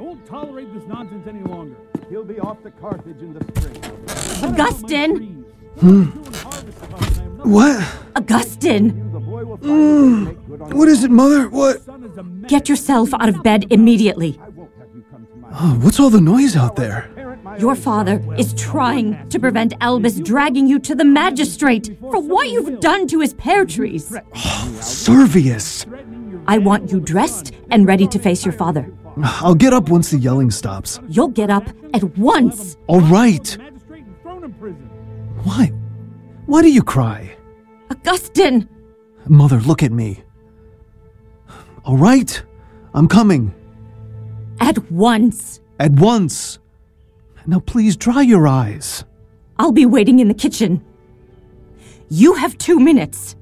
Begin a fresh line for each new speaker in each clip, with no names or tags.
won't tolerate this nonsense any longer. He'll be off to Carthage in the spring.
Augustine!
What?
Augustine!
What is it, Mother? What?
Get yourself out of bed immediately.
Oh, what's all the noise out there?
Your father is trying to prevent Albus dragging you to the magistrate for what you've done to his pear trees.
Servius!
I want you dressed and ready to face your father.
I'll get up once the yelling stops.
You'll get up at once.
All right. Why? Why do you cry?
Augustine!
Mother, look at me. All right. I'm coming.
At once.
At once. Now please dry your eyes.
I'll be waiting in the kitchen. You have 2 minutes.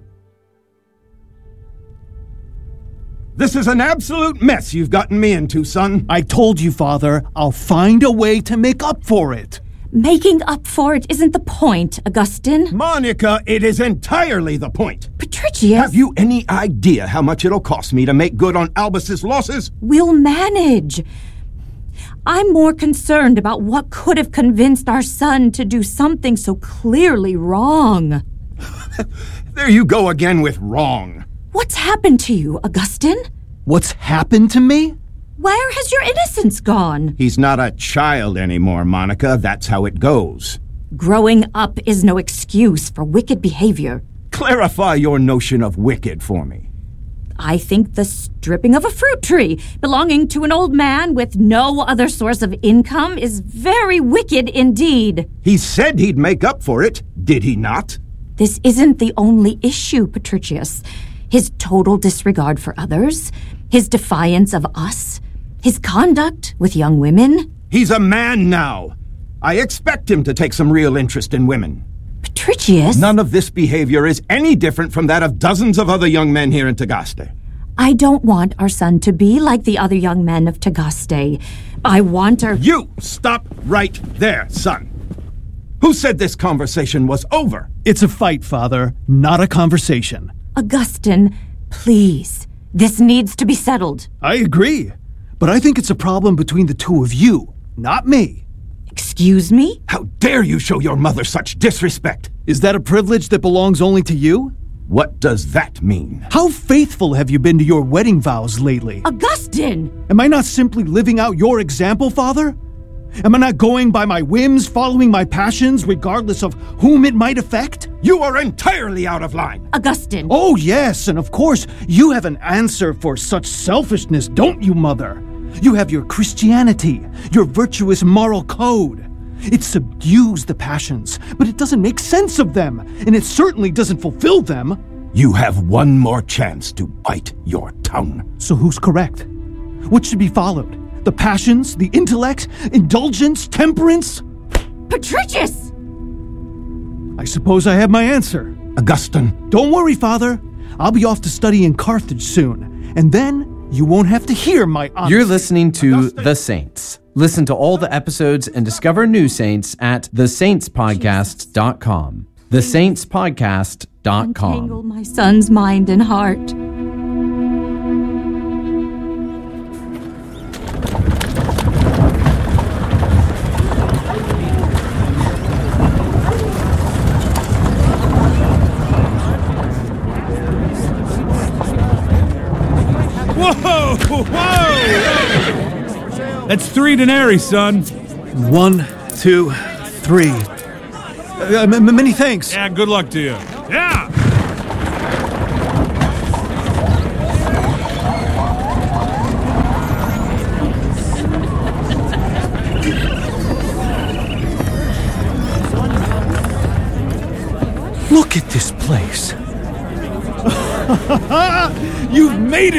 This is an absolute mess you've gotten me into, son.
I told you, Father, I'll find a way to make up for it.
Making up for it isn't the point, Augustine.
Monica, it is entirely the point.
Patricius!
Have you any idea how much it'll cost me to make good on Albus's losses?
We'll manage. I'm more concerned about what could have convinced our son to do something so clearly wrong.
There you go again with wrong.
What's happened to you, Augustine?
What's happened to me?
Where has your innocence gone?
He's not a child anymore, Monica. That's how it goes.
Growing up is no excuse for wicked behavior.
Clarify your notion of wicked for me.
I think the stripping of a fruit tree belonging to an old man with no other source of income is very wicked indeed.
He said he'd make up for it, did he not?
This isn't the only issue, Patricius. His total disregard for others, his defiance of us, his conduct with young women.
He's a man now. I expect him to take some real interest in women.
Patricius?
None of this behavior is any different from that of dozens of other young men here in Tagaste.
I don't want our son to be like the other young men of Tagaste. I want our...
You stop right there, son. Who said this conversation was over?
It's a fight, Father, not a conversation.
Augustine, please. This needs to be settled.
I agree. But I think it's a problem between the two of you, not me.
Excuse me?
How dare you show your mother such disrespect?
Is that a privilege that belongs only to you?
What does that mean?
How faithful have you been to your wedding vows lately?
Augustine!
Am I not simply living out your example, Father? Am I not going by my whims, following my passions, regardless of whom it might affect?
You are entirely out of line.
Augustine!
Oh, yes, and of course, you have an answer for such selfishness, don't you, Mother? You have your Christianity, your virtuous moral code. It subdues the passions, but it doesn't make sense of them, and it certainly doesn't fulfill them.
You have one more chance to bite your tongue.
So who's correct? What should be followed? The passions, the intellect, indulgence, temperance?
Patricius!
I suppose I have my answer.
Augustine.
Don't worry, Father. I'll be off to study in Carthage soon, and then you won't have to hear my honesty.
You're listening to The Saints. Listen to all the episodes and discover new saints at thesaintspodcast.com. Thesaintspodcast.com.
Untangle my son's mind and heart.
Whoa! Whoa! That's 3 denarii, son.
1, 2, 3. Many thanks.
Yeah, good luck to you. Yeah!
Look at this place.
You've made it!